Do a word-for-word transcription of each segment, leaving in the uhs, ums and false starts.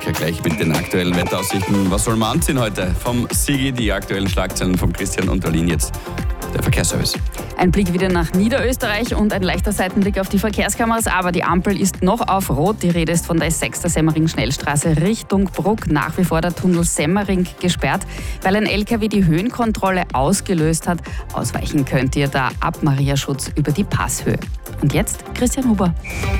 Sicher gleich mit den aktuellen Wetteraussichten. Was soll man anziehen heute? Vom Sigi, die aktuellen Schlagzeilen vom Christian und Berlin jetzt. Der Verkehrsservice. Ein Blick wieder nach Niederösterreich und ein leichter Seitenblick auf die Verkehrskameras, aber die Ampel ist noch auf Rot. Die Rede ist von der S sechs der Semmering-Schnellstraße Richtung Bruck. Nach wie vor der Tunnel Semmering gesperrt, weil ein L K W die Höhenkontrolle ausgelöst hat. Ausweichen könnt ihr da ab Mariaschutz über die Passhöhe. Und jetzt Christian Huber.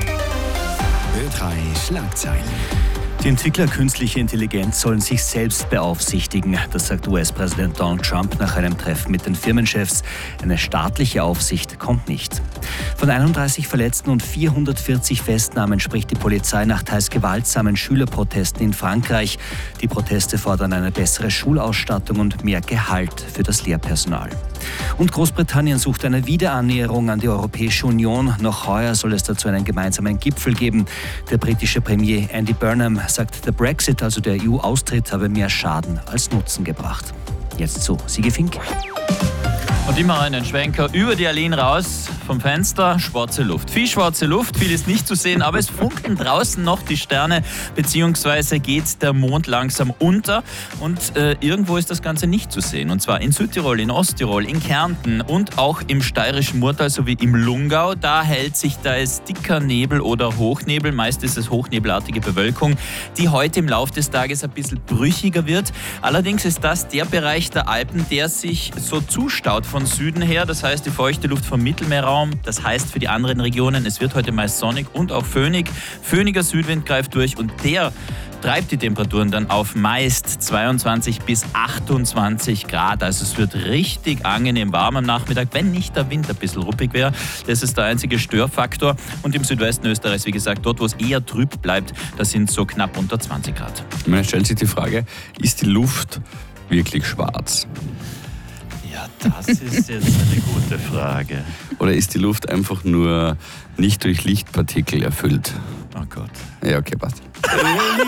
Ö drei Schlagzeilen. Die Entwickler künstlicher Intelligenz sollen sich selbst beaufsichtigen. Das sagt U S-Präsident Donald Trump nach einem Treffen mit den Firmenchefs. Eine staatliche Aufsicht kommt nicht. Von einunddreißig Verletzten und vierhundertvierzig Festnahmen spricht die Polizei nach teils gewaltsamen Schülerprotesten in Frankreich. Die Proteste fordern eine bessere Schulausstattung und mehr Gehalt für das Lehrpersonal. Und Großbritannien sucht eine Wiederannäherung an die Europäische Union. Noch heuer soll es dazu einen gemeinsamen Gipfel geben. Der britische Premier Andy Burnham sagt, der Brexit, also der E U-Austritt, habe mehr Schaden als Nutzen gebracht. Jetzt zu Sigi Fink. Und immer einen Schwenker über die Allee raus vom Fenster, schwarze Luft. Viel schwarze Luft, viel ist nicht zu sehen, aber es funkeln draußen noch die Sterne, beziehungsweise geht der Mond langsam unter und äh, irgendwo ist das Ganze nicht zu sehen. Und zwar in Südtirol, in Osttirol, in Kärnten und auch im steirischen Murtal sowie im Lungau. Da hält sich da ist dicker Nebel oder Hochnebel, meist ist es hochnebelartige Bewölkung, die heute im Laufe des Tages ein bisschen brüchiger wird. Allerdings ist das der Bereich der Alpen, der sich so zustaut von Süden her, das heißt die feuchte Luft vom Mittelmeerraum, das heißt für die anderen Regionen, es wird heute meist sonnig und auch föhnig. Föhniger Südwind greift durch und der treibt die Temperaturen dann auf meist zweiundzwanzig bis achtundzwanzig Grad. Also es wird richtig angenehm warm am Nachmittag, wenn nicht der Wind ein bisschen ruppig wäre. Das ist der einzige Störfaktor. Und im Südwesten Österreichs, wie gesagt, dort, wo es eher trüb bleibt, da sind so knapp unter zwanzig Grad. Man stellt sich die Frage, ist die Luft wirklich schwarz? Ja, das ist jetzt eine gute Frage. Oder ist die Luft einfach nur nicht durch Lichtpartikel erfüllt? Oh Gott. Ja, okay, passt.